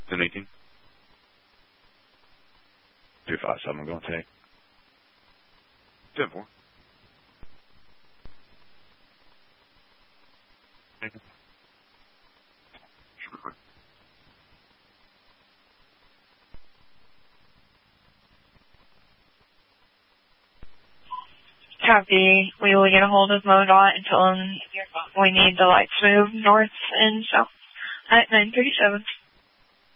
1018. 257, going to take. 10-4. Copy. We will get a hold of MoDOT and tell them we need the lights moved north and south at 937.